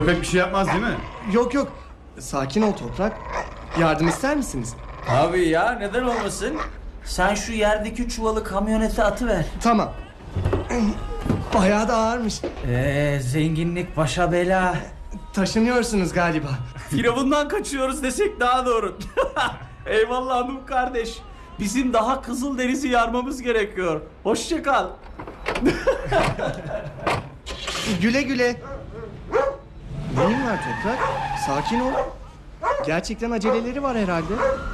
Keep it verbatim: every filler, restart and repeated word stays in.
Pek bir şey yapmaz değil mi? Yok yok. Sakin ol Toprak. Yardım ister misiniz? Abi ya neden olmasın? Sen şu yerdeki çuvalı kamyonete atıver. Tamam. Bayağı da ağırmış. Eee zenginlik başa bela. Taşınıyorsunuz galiba. Firavundan kaçıyoruz desek daha doğru. Eyvallah hanım kardeş. Bizim daha Kızıldeniz'i yarmamız gerekiyor. Hoşça kal. Güle güle. Neyin var Toprak? Sakin ol. Gerçekten aceleleri var herhalde.